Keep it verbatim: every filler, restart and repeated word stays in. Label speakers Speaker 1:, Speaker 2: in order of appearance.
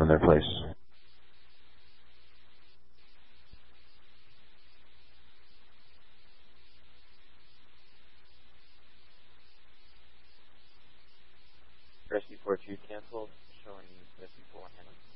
Speaker 1: their place.
Speaker 2: Rescue four two canceled, showing Rescue four handling.